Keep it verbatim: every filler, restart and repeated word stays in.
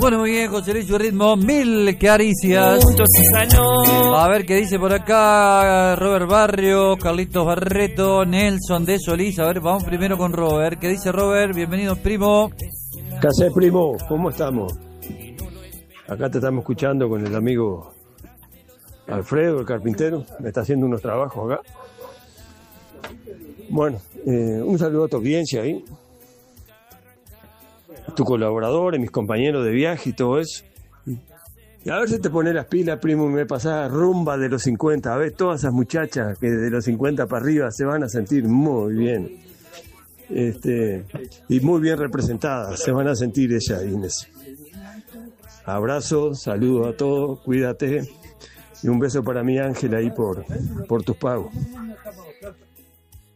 Bueno, muy bien, José Luis, su ritmo, mil caricias. A ver qué dice por acá Robert Barrio, Carlitos Barreto, Nelson de Solís. A ver, vamos primero con Robert. ¿Qué dice Robert? Bienvenido, primo. ¿Qué haces, primo? ¿Cómo estamos? Acá te estamos escuchando con el amigo Alfredo, el carpintero. Me está haciendo unos trabajos acá. Bueno, eh, un saludo a tu audiencia ahí. Tu colaborador, mis compañeros de viaje y todo eso. Y a ver si te pones las pilas, primo, me pasás rumba de los cincuenta. A ver, todas esas muchachas que de los cincuenta para arriba se van a sentir muy bien. Este, y muy bien representadas, se van a sentir ellas, Inés. Abrazo, saludos a todos, cuídate. Y un beso para mi Ángel ahí por, por tus pagos.